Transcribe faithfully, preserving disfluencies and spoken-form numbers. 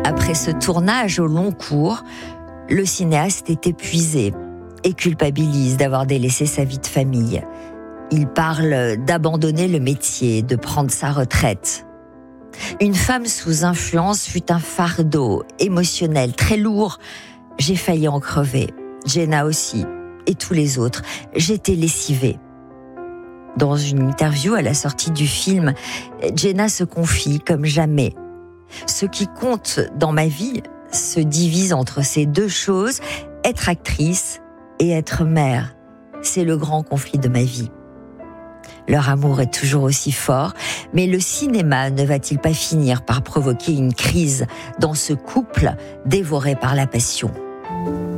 Après ce tournage au long cours, le cinéaste est épuisé et culpabilise d'avoir délaissé sa vie de famille. Il parle d'abandonner le métier, de prendre sa retraite. Une femme sous influence fut un fardeau émotionnel très lourd. J'ai failli en crever. Jenna aussi. Et tous les autres. J'étais lessivée. Dans une interview à la sortie du film, Jenna se confie comme jamais. Ce qui compte dans ma vie se divise entre ces deux choses, être actrice et être mère. C'est le grand conflit de ma vie. Leur amour est toujours aussi fort, mais le cinéma ne va-t-il pas finir par provoquer une crise dans ce couple dévoré par la passion ?